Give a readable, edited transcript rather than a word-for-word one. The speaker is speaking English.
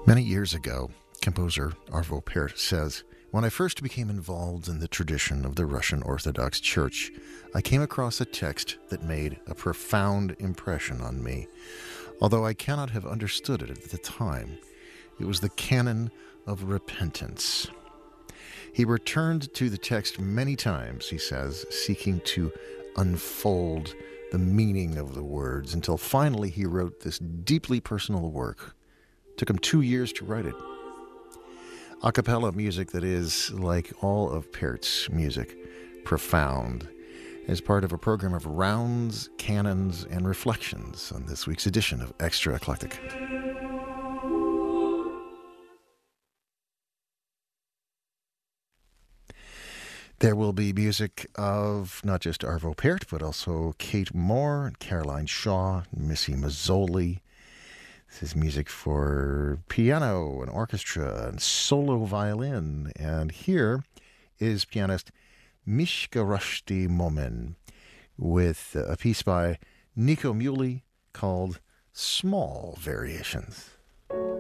Many years ago, composer Arvo Pärt says, "When I first became involved in the tradition of the Russian Orthodox Church, I came across a text that made a profound impression on me. Although I cannot have understood it at the time, it was the canon of repentance." He returned to the text many times, he says, seeking to unfold the meaning of the words, until finally he wrote this deeply personal work. It took him 2 years to write it. A cappella music that is, like all of Pärt's music, profound, as part of a program of rounds, canons, and reflections on this week's edition of Extra Eclectic. There will be music of not just Arvo Pärt, but also Kate Moore, Caroline Shaw, Missy Mazzoli. This is music for piano and orchestra and solo violin. And here is pianist Mishka Rushdie Momen with a piece by Nico Muhly called Small Variations.